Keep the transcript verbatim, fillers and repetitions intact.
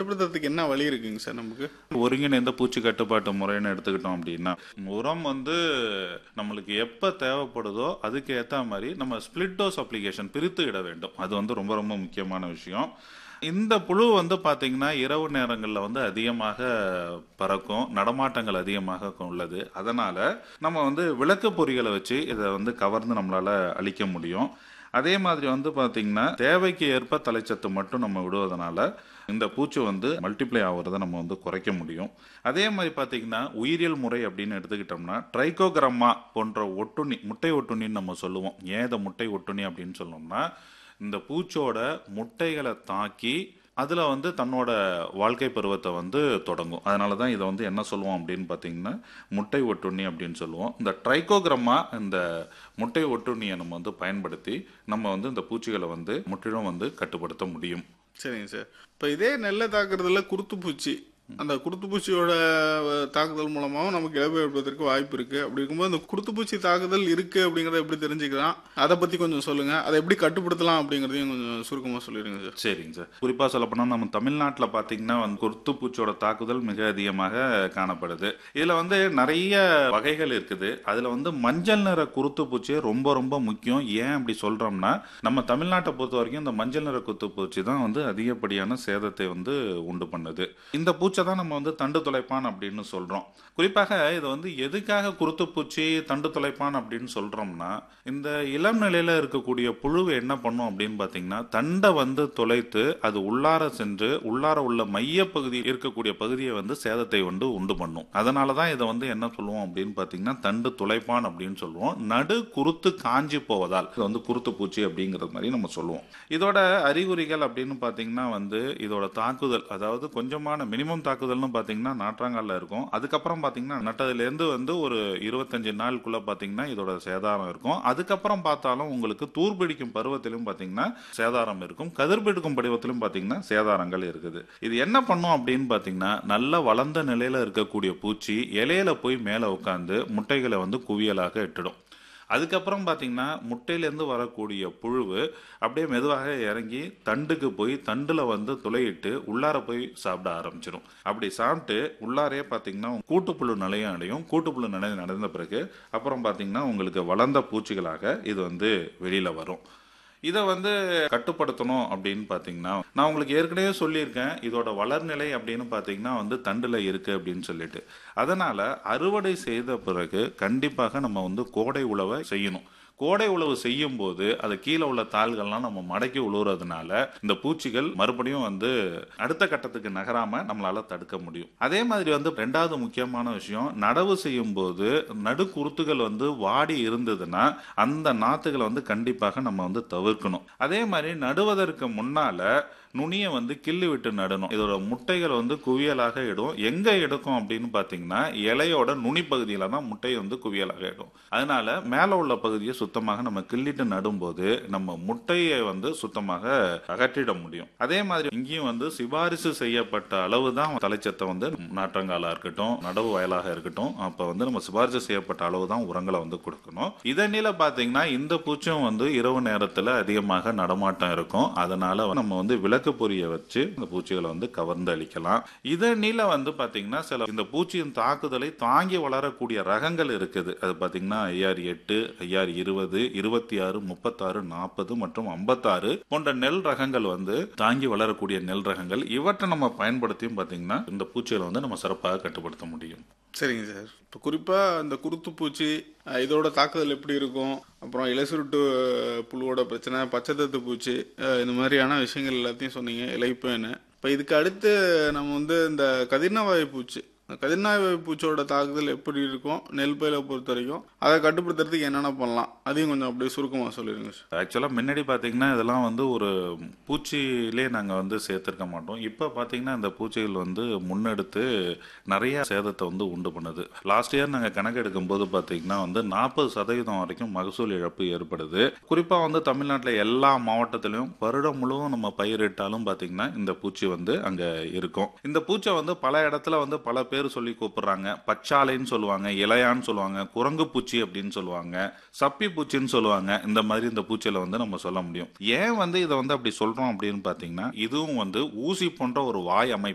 கட்டுப்படுத்துறதுக்கு என்ன வழி இருக்குங்க சார் நமக்கு? ஒருங்கிணைந்த பூச்சி கட்டுப்பாட்டு முறைன்னு எடுத்துக்கிட்டோம் அப்படின்னா, உரம் வந்து நம்மளுக்கு எப்ப தேவைப்படுதோ அதுக்கு ஏத்த மாதிரி நம்ம ஸ்பிளிட் டோஸ் அப்ளிகேஷன் பிரித்து இட வேண்டும். அது வந்து ரொம்ப ரொம்ப முக்கியமான விஷயம். இந்த புழு வந்து பாத்தீங்கன்னா இரவு நேரங்கள்ல வந்து அதிகமாக பறக்கும், நடமாட்டங்கள் அதிகமாக உள்ளது. அதனால நம்ம வந்து விளக்கு பொறிகளை வச்சு இதை வந்து கவர்ந்து நம்மளால அழிக்க முடியும். அதே மாதிரி வந்து பாத்தீங்கன்னா தேவைக்கு ஏற்ப தலைச்சத்து மட்டும் நம்ம விடுவதனால இந்த பூச்சி வந்து மல்டிப்ளை ஆகுறதை நம்ம வந்து குறைக்க முடியும். அதே மாதிரி பாத்தீங்கன்னா உயிரியல் முறை அப்படின்னு எடுத்துக்கிட்டோம்னா ட்ரைகோகிராமா போன்ற ஒட்டுண்ணி, முட்டை ஒட்டுண்ணின்னு நம்ம சொல்லுவோம். ஏன் இதை முட்டை ஒட்டுண்ணி அப்படின்னு சொல்லணும்னா, இந்த பூச்சோட முட்டைகளை தாக்கி அதுல வந்து தன்னோட வாழ்க்கை பருவத்தை வந்து தொடங்கும். அதனால தான் இதை வந்து என்ன சொல்லுவோம் அப்படின்னு பார்த்தீங்கன்னா முட்டை ஒட்டுண்ணி அப்படின்னு சொல்லுவோம். இந்த ட்ரைகோகிராமா இந்த முட்டை ஒட்டுண்ணியை நம்ம வந்து பயன்படுத்தி நம்ம வந்து இந்த பூச்சிகளை வந்து முற்றிலும் வந்து கட்டுப்படுத்த முடியும். சரிங்க சார். இப்போ இதே நெல்லை தாக்குறதுல குருத்து பூச்சி, அந்த குருத்து பூச்சியோட தாக்குதல் மூலமாகவும் நமக்கு இழப்பு ஏற்படுவதற்கு வாய்ப்பு இருக்கு. அப்படி இருக்கும்போது இந்த குருத்து பூச்சி தாக்குதல் இருக்கு அப்படிங்கறத எப்படி தெரிஞ்சுக்கலாம், அதை பத்தி கொஞ்சம் சொல்லுங்க. அதை எப்படி கட்டுப்படுத்தலாம் அப்படிங்கறதையும் கொஞ்சம் சுருக்கமா சொல்லிடுங்க சார். சரிங்க சார். குறிப்பா சொல்ல போனா நம்ம தமிழ்நாட்டில் பாத்தீங்கன்னா வந்து குருத்து பூச்சியோட தாக்குதல் மிக அதிகமாக காணப்படுது. இதுல வந்து நிறைய வகைகள் இருக்குது. அதுல வந்து மஞ்சள் நிற குருத்து பூச்சி ரொம்ப ரொம்ப முக்கியம். ஏன் அப்படி சொல்றோம்னா, நம்ம தமிழ்நாட்டை பொறுத்த வரைக்கும் இந்த மஞ்சள் நிற குருத்து பூச்சி தான் வந்து அதிகப்படியான சேதத்தை வந்து உண்டு பண்ணுது. இந்த பூச்சி தான் நம்ம வந்து தண்டு துளைப்பான் அப்படின்னு சொல்றோம். குறிப்பாக இது வந்து எதுக்காக குருத்து பூச்சி தண்டு துளைப்பான் அப்படின்னு சொல்றோம்னா, இந்த இளம் நிலையில இருக்கக்கூடிய புழுவை என்ன பண்ணும் அப்படின்னு பாத்தீங்கன்னா தண்டை வந்து துளைத்து அது உள்ளார சென்று உள்ளார உள்ள மைய பகுதி இருக்கக்கூடிய பகுதியை வந்து சேதத்தை வந்து உண்டு பண்ணும். அதனாலதான் இதை வந்து என்ன சொல்லுவோம் அப்படின்னு பாத்தீங்கன்னா தண்டு துளைப்பான் அப்படின்னு சொல்லுவோம். நடு குருத்து காஞ்சி போவதால் இது வந்து குருத்து பூச்சி அப்படிங்கிற மாதிரி நம்ம சொல்லுவோம். இதோட அறிகுறிகள் அப்படின்னு பாத்தீங்கன்னா வந்து இதோட தாக்குதல், அதாவது கொஞ்சமான மினிமம் தாக்குதல்னு பாத்தீங்கன்னா நாற்றாங்கால்ல இருக்கும். அதுக்கப்புறம் பாத்தீங்கன்னா நட்டதுல இருந்து வந்து ஒரு இருபத்தஞ்சு நாளுக்குள்ள பாத்தீங்கன்னா இதோட சேதாரம் இருக்கும். அதுக்கப்புறம் பார்த்தாலும் உங்களுக்கு தூர்பிடிக்கும் பருவத்திலும் பாத்தீங்கன்னா சேதாரம் இருக்கும். கதிர்பிடிக்கும் பருவத்திலும் பாத்தீங்கன்னா சேதாரங்கள் இருக்குது. இது என்ன பண்ணும் அப்படின்னு பாத்தீங்கன்னா நல்ல வளர்ந்த நிலையில இருக்கக்கூடிய பூச்சி இலையில போய் மேல உட்கார்ந்து முட்டைகளை வந்து குவியலாக இட்டுடும். அதுக்கப்புறம் பாத்தீங்கன்னா முட்டையிலேருந்து வரக்கூடிய புழுவு அப்படியே மெதுவாக இறங்கி தண்டுக்கு போய் தண்டுல வந்து துளையிட்டு உள்ளார போய் சாப்பிட ஆரம்பிச்சிடும். அப்படி சாப்பிட்டு உள்ளாரே பாத்தீங்கன்னா கூட்டுப்புழு நிலையம் அடையும். கூட்டுப்புழு நிலையம் நடந்த பிறகு அப்புறம் பாத்தீங்கன்னா உங்களுக்கு வளர்ந்த பூச்சிகளாக இது வந்து வெளியில வரும். இதை வந்து கட்டுப்படுத்தணும் அப்படின்னு பாத்தீங்கன்னா நான் உங்களுக்கு ஏற்கனவே சொல்லியிருக்கேன், இதோட வளர்நிலை அப்படின்னு பாத்தீங்கன்னா வந்து தண்டுல இருக்கு அப்படின்னு சொல்லிட்டு. அதனால அறுவடை செய்த பிறகு கண்டிப்பாக நம்ம வந்து கோடை உழவை செய்யணும். கோடை உழவு செய்யும் போது அது கீழே உள்ள தாள்கள்லாம் நம்ம மடக்கி உழுவுறதுனால இந்த பூச்சிகள் மறுபடியும் வந்து அடுத்த கட்டத்துக்கு நகராம நம்மளால தடுக்க முடியும். அதே மாதிரி வந்து ரெண்டாவது முக்கியமான விஷயம், நடவு செய்யும் போது நடு குருத்துகள் வந்து வாடி இருந்ததுன்னா அந்த நாத்துகளை வந்து கண்டிப்பாக நம்ம வந்து தவிர்க்கணும். அதே மாதிரி நடுவதற்கு முன்னால நுனியை வந்து கிள்ளி விட்டு நடணும். இதோட முட்டைகள் வந்து குவியலாக இடும். எங்க எடுக்கும் அப்படின்னு பாத்தீங்கன்னா இலையோட நுனி பகுதியில தான் முட்டை வந்து குவியலாக இடும். அதனால மேல உள்ள பகுதியை சுத்தமாக நம்ம கிள்ளிட்டு நடும்போது நம்ம முட்டையை வந்து சுத்தமாக அகற்றிட முடியும். அதே மாதிரி இங்கேயும் வந்து சிபாரிசு செய்யப்பட்ட அளவு தான் தலைச்சத்தை வந்து நாற்றங்காலா இருக்கட்டும் நடவு வயலாக இருக்கட்டும் அப்ப வந்து நம்ம சிபாரிசு செய்யப்பட்ட அளவு தான் உரங்களை வந்து கொடுக்கணும். இதனில பாத்தீங்கன்னா இந்த பூச்சும் வந்து இரவு நேரத்துல அதிகமாக நடமாட்டம் இருக்கும். அதனால நம்ம வந்து விளக்கு பொறிய வச்சு இந்த பூச்சிகளை வந்து கவர்ந்து அளிக்கலாம். இதனில வந்து பாத்தீங்கன்னா சில இந்த பூச்சியின் தாக்குதலை தாங்கி வளரக்கூடிய ரகங்கள் இருக்குது. அது பாத்தீங்கன்னா ஐஆர் எட்டு, ஐஆர் இருபது, இருபத்தி ஆறு, முப்பத்தாறு, நாற்பது மற்றும் ஐம்பத்தாறு போன்ற நெல் ரகங்கள் வந்து தாங்கி வளரக்கூடிய நெல் ரகங்கள். இவற்றை நம்ம பயன்படுத்தியும் பாத்தீங்கன்னா இந்த பூச்சிகளை வந்து நம்ம சிறப்பாக கட்டுப்படுத்த முடியும். சரிங்க சார். இப்போ குறிப்பா இந்த குருத்து பூச்சி இதோட தாக்குதல் எப்படி இருக்கும், அப்புறம் இலைசுருட்டு புழுவோட பிரச்சனை, பச்சைத்தத்து பூச்சி, இந்த மாதிரியான விஷயங்கள் எல்லாத்தையும் சொன்னீங்க. இலைப்பேன்னு இப்போ இதுக்கு அடுத்து நம்ம வந்து இந்த கதிர்னாவாய் பூச்சி, கதிர்னாவாய் பூச்சியோட தாக்குதல் எப்படி இருக்கும் நெல் பயிரை பொறுத்த வரைக்கும், அதை கட்டுப்படுத்துறதுக்கு என்னென்ன பண்ணலாம் அதையும் கொஞ்சம் அப்படியே சுருக்கமாக சொல்லிடுங்க சார். ஆக்சுவலா முன்னாடி பாத்தீங்கன்னா இதெல்லாம் வந்து ஒரு பூச்சியிலே நாங்க வந்து சேர்த்திருக்க மாட்டோம். இப்ப பாத்தீங்கன்னா இந்த பூச்சிகள் வந்து முன்னெடுத்து நிறைய சேதத்தை வந்து உண்டு பண்ணுது. லாஸ்ட் இயர் நாங்க கணக்கு எடுக்கும் போது பாத்தீங்கன்னா வந்து நாற்பது சதவீதம் வரைக்கும் மகசூல் இழப்பு ஏற்படுது. குறிப்பா வந்து தமிழ்நாட்டில் எல்லா மாவட்டத்திலும் வருடம் முழுவதும் நம்ம பயிரிட்டாலும் பாத்தீங்கன்னா இந்த பூச்சி வந்து அங்க இருக்கும். இந்த பூச்சை வந்து பல இடத்துல வந்து பல பேர் சொல்லி கூப்பிடுறாங்க. பச்சாலைன்னு சொல்லுவாங்க, இலையான்னு சொல்லுவாங்க, குரங்கு பூச்சி அப்படின்னு சொல்லுவாங்க, சப்பி பூச்சின்னு சொல்லுவாங்க. இந்த மாதிரி இந்த பூச்சியில வந்து நம்ம சொல்ல முடியும். ஏன் வந்து இதை வந்து அப்படி சொல்றோம் அப்படின்னு பாத்தீங்கன்னா இதுவும் வந்து ஊசி போன்ற ஒரு வாய் அமைப்பு